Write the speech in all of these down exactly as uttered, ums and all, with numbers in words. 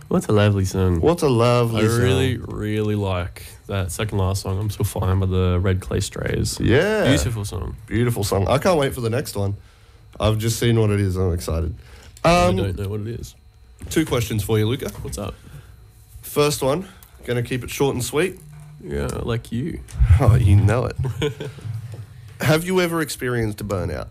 What's a lovely song? What a lovely I song. really, really like that second last song, I'm Still Fine, by the Red Clay Strays. Yeah. Beautiful song. Beautiful song. I can't wait for the next one. I've just seen what it is. I'm excited. Um, I don't know what it is. Two questions for you, Luca. What's up? First one, going to keep it short and sweet. Yeah, like you. Oh, you know it. Have you ever experienced a burnout?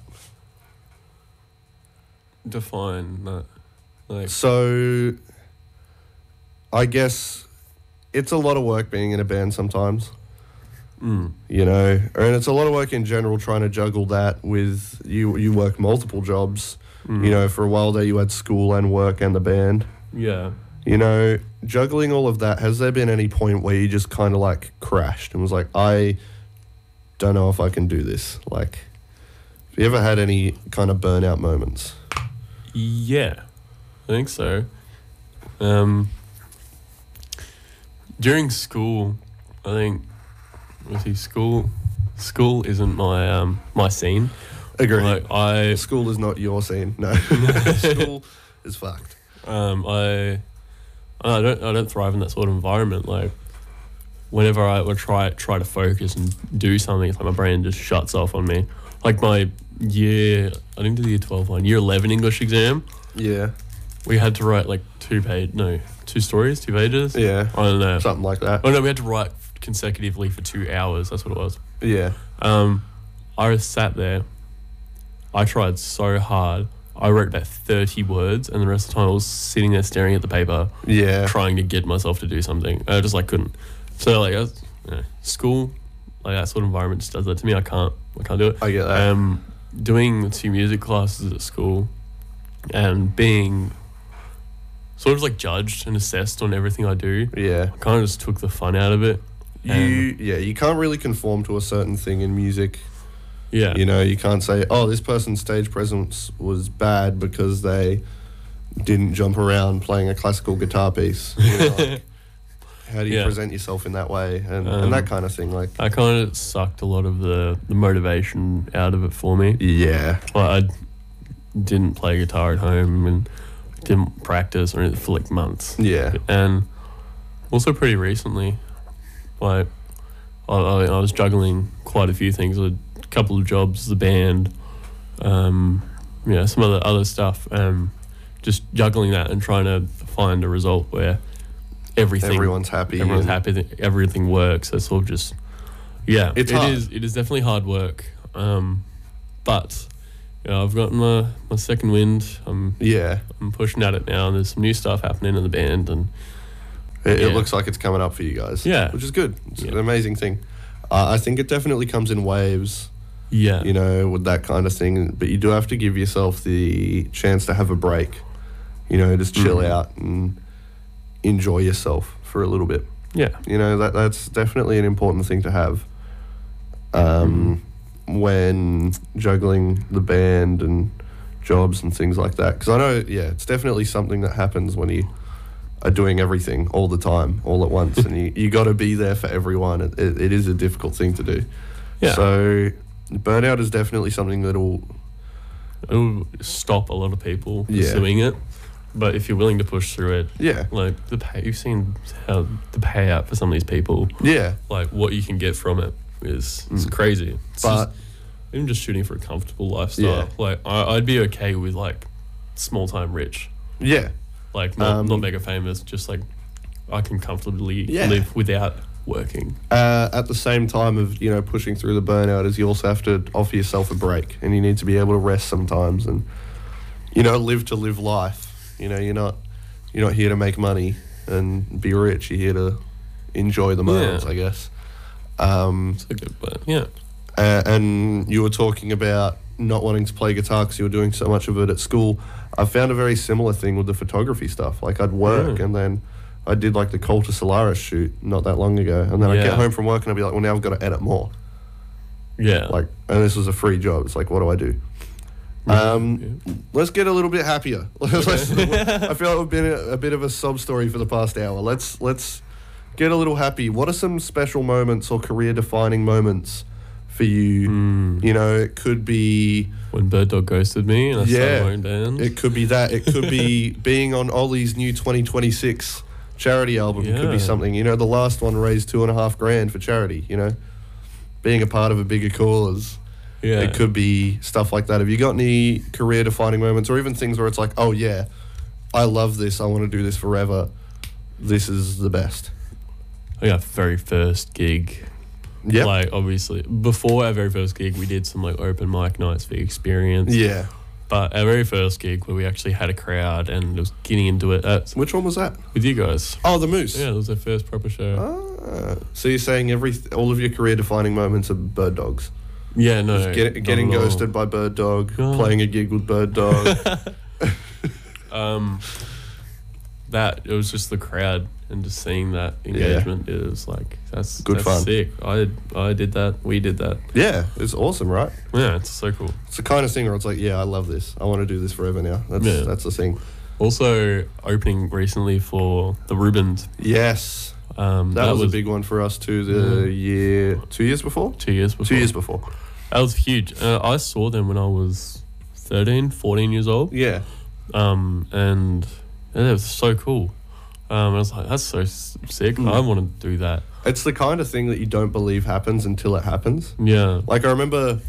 Define that. Like, So, I guess it's a lot of work being in a band sometimes. mm, You know, and it's a lot of work in general trying to juggle that with you. You work multiple jobs. mm, You know, for a while there, you had school and work and the band. yeah. You know, juggling all of that, has there been any point where you just kind of like crashed and was like, I don't know if I can do this? Like, have you ever had any kind of burnout moments? Yeah, I think so. Um, during school, I think, let's see, school, school isn't my um my scene. Agree. Like I, School is not your scene. No. School is fucked. um, I, I don't, I don't thrive in that sort of environment. Like, whenever I would try try to focus and do something, it's like my brain just shuts off on me. Like my year, I think the year twelve one, year eleven English exam, Yeah. we had to write like two page, no, two stories, two pages. Yeah. I don't know. Something like that. Oh no, we had to write consecutively for two hours. That's what it was. Yeah. Um, I was sat there. I tried so hard. I wrote about thirty words, and the rest of the time I was sitting there staring at the paper, Yeah. trying to get myself to do something. I just like couldn't. So like, I was, you know, school, like that sort of environment just does that to me. I can't. I can't do it. I get that. Um, doing two music classes at school, and being sort of like judged and assessed on everything I do, Yeah. I kind of just took the fun out of it. You, yeah, you can't really conform to a certain thing in music. Yeah. You know, you can't say, oh, this person's stage presence was bad because they didn't jump around playing a classical guitar piece. You know, like, how do you Yeah. present yourself in that way? And, Um, and that kind of thing. Like, I kind of sucked a lot of the, the motivation out of it for me. yeah. Like I didn't play guitar at home and didn't practice or anything for like months. Yeah. And also pretty recently, like I, I, I was juggling quite a few things, a couple of jobs, the band, um, yeah, some other other stuff. Um, just juggling that and trying to find a result where everything, Everyone's happy. everyone's and- happy, that everything works. It's sort of just, yeah, It's it hard. is. It is definitely hard work. Um, but you know, I've gotten my, my second wind. I'm Yeah. I'm pushing at it now, and there's some new stuff happening in the band, and It, it Yeah. looks like it's coming up for you guys. Yeah. Which is good. It's Yeah. an amazing thing. Uh, I think it definitely comes in waves, yeah, you know, with that kind of thing. But you do have to give yourself the chance to have a break, you know, just chill Mhm. out and enjoy yourself for a little bit. yeah, You know, that that's definitely an important thing to have um, when juggling the band and jobs and things like that. Because I know, yeah, it's definitely something that happens when you are doing everything all the time, all at once, and you, you got to be there for everyone. It, it, it is a difficult thing to do. yeah. So burnout is definitely something that'll, It'll stop a lot of people Yeah. pursuing it, but if you're willing to push through it, yeah, like the pay, you've seen how the payout for some of these people, yeah. like what you can get from it is is Mm. crazy. It's But just, even just shooting for a comfortable lifestyle, Yeah. like I, I'd be okay with like small time rich, yeah, like not Um, not mega famous, just like I can comfortably Yeah. live without working. uh, at the same time of, you know, pushing through the burnout is you also have to offer yourself a break, and you need to be able to rest sometimes and, you know, live to live life. You know, you're not you're not here to make money and be rich. You're here to enjoy the moments, Yeah. I guess. Um, It's a good, but yeah, uh, and you were talking about not wanting to play guitar because you were doing so much of it at school. I found a very similar thing with the photography stuff. Like, I'd work Yeah. and then I did like the Call to Solaris shoot not that long ago, and then I'd Yeah. get home from work and I'd be like, well, now I've got to edit more. yeah, Like, and this was a free job. It's like, what do I do? Um, yeah. Let's get a little bit happier. Let's- I feel like we've been a, a bit of a sob story for the past hour. Let's let's get a little happy. What are some special moments or career-defining moments for you. Mm. You know, it could be When Bird Dog ghosted me and I Yeah. started my own band. it could be that. It could be being on Ollie's new twenty twenty-six charity album. It could be Yeah. something. You know, the last one raised two and a half grand for charity. You know, being a part of a bigger cause. yeah. It could be stuff like that. Have you got any career defining moments, or even things where it's like, oh yeah, I love this. I want to do this forever. This is the best. I got very first gig. Yeah. Like, obviously, before our very first gig, we did some, like, open mic nights for Experience. Yeah. But our very first gig, where we actually had a crowd and it was getting into it, uh, Which one was that? with you guys. Oh, the Moose. Yeah, it was our first proper show. Ah, so you're saying every all of your career defining moments are Bird Dogs? yeah, no. Just get, not getting at all. ghosted by Bird Dog, No. playing a gig with Bird Dog. Um, that, it was just the crowd and just seeing that engagement. It was like, that's, Good that's fun. sick. I, I did that. We did that. Yeah, it's awesome, right? Yeah, it's so cool. It's the kind of thing where it's like, yeah, I love this. I want to do this forever now. That's Yeah. that's the thing. Also, opening recently for the Rubens. Yes, Um, that, was, a big one for us too. The year, two years before, two years before. two years before. That was huge. Uh, I saw them when I was thirteen, fourteen years old. Yeah, Um, and yeah, it was so cool. Um, I was like, that's so s- sick. Mm. I want to do that. it's the kind of thing that you don't believe happens until it happens. Yeah. Like I remember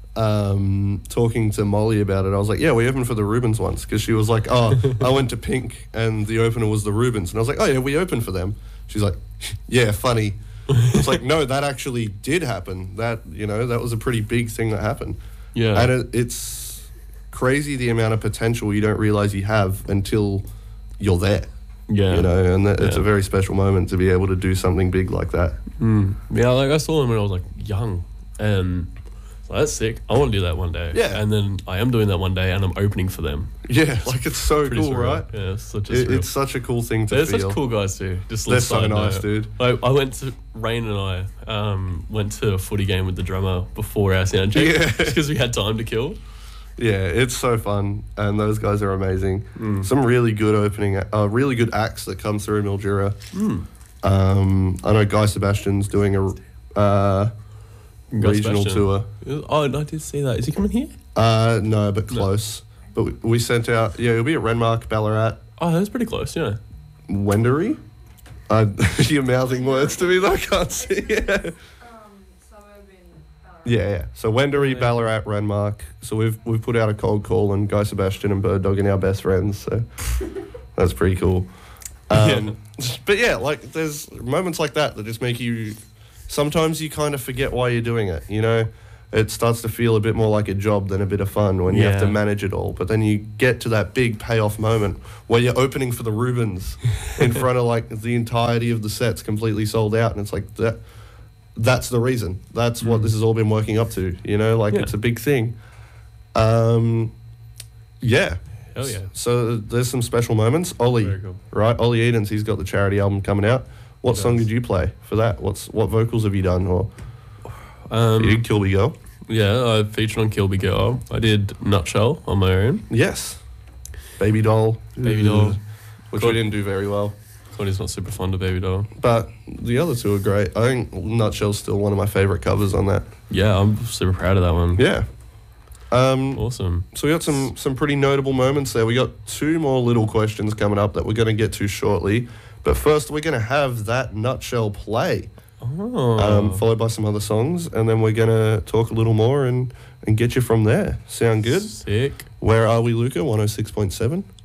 um, talking to Molly about it. I was like, yeah, we opened for the Rubens once, because she was like, oh, I went to Pink and the opener was the Rubens, and I was like, oh yeah, we opened for them. She's like, yeah, funny. It's like, no, that actually did happen. That, you know, that was a pretty big thing that happened. Yeah. And it, it's crazy the amount of potential you don't realize you have until you're there. yeah. You know, and that, it's Yeah. a very special moment to be able to do something big like that. Mm. Yeah, like I saw them when I was like young, and so that's sick. I want to do that one day. Yeah. And then I am doing that one day, and I'm opening for them. Yeah, like it's so Pretty cool, surreal. right? Yeah, it's such a It, surreal. it's such a cool thing to They're feel. such cool guys too. Just a They're little so side nice, note. dude. I, I went to Rain and I um, went to a footy game with the drummer before our sound check, Yeah. just because we had time to kill. Yeah, it's so fun, and those guys are amazing. Mm. Some really good opening, uh, really good acts that come through Mildura. Mm. Um, I know Guy Sebastian's doing a uh, Gus regional Sebastian. tour. Oh, I did see that. Is he coming here? Uh, no, but No. close. But we, we sent out. Yeah, he'll be at Renmark, Ballarat, Oh, that's pretty close. Yeah. Wendouree. Uh, you're mouthing words to me that I can't see. Yeah, Um, suburban. Uh, yeah. yeah. So Wendouree, Yeah. Ballarat, Renmark. So we've we've put out a cold call, and Guy Sebastian and Bird Dog are now best friends. So that's pretty cool. Um, But yeah, like there's moments like that that just make you. Sometimes you kind of forget why you're doing it. You know, it starts to feel a bit more like a job than a bit of fun when you have to Yeah. manage it all. But then you get to that big payoff moment where you're opening for the Rubens in front of like the entirety of the sets completely sold out, and it's like that. That's the reason. That's what Mm. this has all been working up to. You know, like Yeah. it's a big thing. Um, yeah. Hell yeah. So there's some special moments. Ollie, Very cool. right? Ollie Edens, he's got the charity album coming out. What He song does. did you play for that? What's what vocals have you done? Or Um, you did Kilby Girl? yeah, I featured on Kilby Girl. I did Nutshell on my own. Yes. Baby Doll. Baby Doll. Which Cool. we didn't do very well. Cody's not super fond of Baby Doll. But the other two are great. I think Nutshell's still one of my favourite covers on that. Yeah, I'm super proud of that one. Yeah. Um, Awesome. so we got some some pretty notable moments there. We got two more little questions coming up that we're going to get to shortly. But first, we're going to have that Nutshell play, Oh. um, followed by some other songs, and then we're going to talk a little more and, and get you from there. Sound good? Sick. Where are we, Luca? one oh six point seven?